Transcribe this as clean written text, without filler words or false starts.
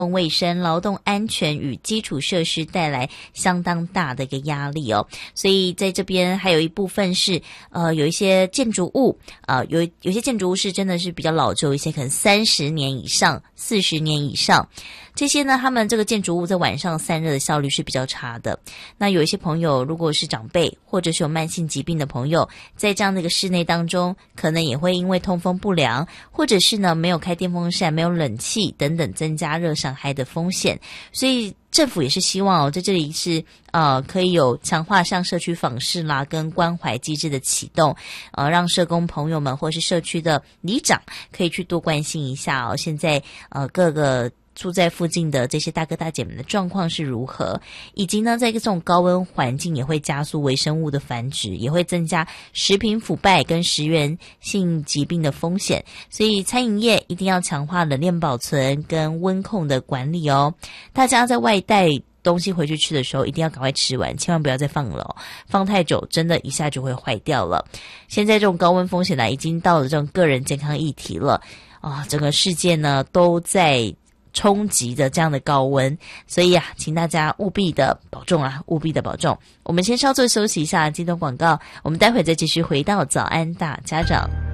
卫生、劳动安全与基础设施带来相当大的一个压力哦。所以在这边还有一部分是有一些建筑物有些建筑物是真的是比较老旧一些，可能30年以上、40年以上。这些呢，他们这个建筑物在晚上散热的效率是比较差的。那有一些朋友，如果是长辈或者是有慢性疾病的朋友，在这样的一个室内当中，可能也会因为通风不良，或者是呢没有开电风扇、没有冷气等等，增加热伤害的风险。所以政府也是希望在这里是可以有强化像社区访视啦跟关怀机制的启动，让社工朋友们或是社区的里长可以去多关心一下现在各个住在附近的这些大哥大姐们的状况是如何，以及呢在这种高温环境也会加速微生物的繁殖，也会增加食品腐败跟食源性疾病的风险。所以餐饮业一定要强化冷链保存跟温控的管理哦。大家在外带东西回去吃的时候一定要赶快吃完，千万不要再放了放太久真的一下就会坏掉了。现在这种高温风险已经到了这种个人健康议题了整个世界呢都在冲击的这样的高温，所以请大家务必的保重务必的保重。我们先稍作休息一下，接段广告，我们待会再继续回到早安大家长。